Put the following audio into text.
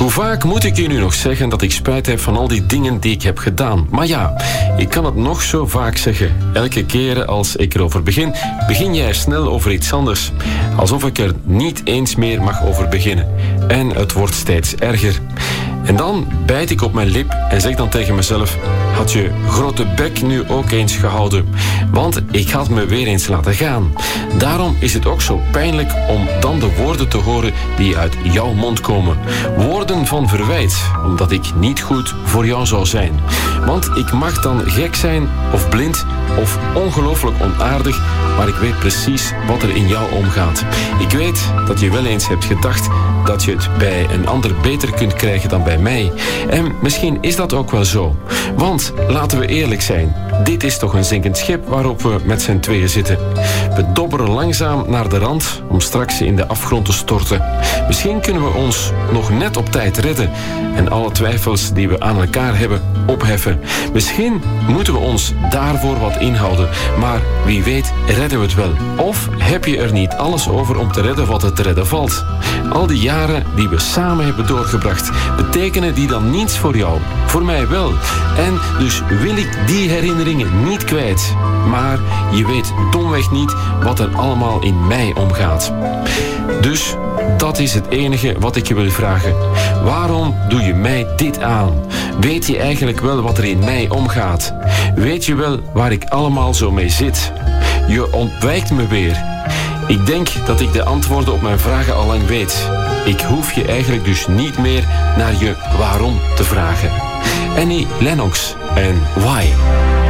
Hoe vaak moet ik je nu nog zeggen dat ik spijt heb van al die dingen die ik heb gedaan? Maar ja, ik kan het nog zo vaak zeggen. Elke keer als ik erover begin jij snel over iets anders. Alsof ik er niet eens meer mag over beginnen. En het wordt steeds erger. En dan bijt ik op mijn lip en zeg dan tegen mezelf: had je grote bek nu ook eens gehouden? Want ik had me weer eens laten gaan. Daarom is het ook zo pijnlijk om dan de woorden te horen die uit jouw mond komen. Woorden van verwijt, omdat ik niet goed voor jou zou zijn. Want ik mag dan gek zijn of blind of ongelooflijk onaardig, maar ik weet precies wat er in jou omgaat. Ik weet dat je wel eens hebt gedacht dat je het bij een ander beter kunt krijgen dan bij mij. En misschien is dat ook wel zo. Want, laten we eerlijk zijn, dit is toch een zinkend schip waarop we met z'n tweeën zitten. We dobberen langzaam naar de rand om straks in de afgrond te storten. Misschien kunnen we ons nog net op tijd redden en alle twijfels die we aan elkaar hebben opheffen. Misschien moeten we ons daarvoor wat inhouden, maar wie weet redden we het wel. Of heb je er niet alles over om te redden wat er te redden valt? Al die jaren die we samen hebben doorgebracht, betekenen die dan niets voor jou? Voor mij wel. En dus wil ik die herinneringen niet kwijt. Maar je weet domweg niet wat er allemaal in mij omgaat. Dus dat is het enige wat ik je wil vragen. Waarom doe je mij dit aan? Weet je eigenlijk wel wat er in mij omgaat? Weet je wel waar ik allemaal zo mee zit? Je ontwijkt me weer. Ik denk dat ik de antwoorden op mijn vragen al lang weet. Ik hoef je eigenlijk dus niet meer naar je waarom te vragen. Annie Lennox en Why.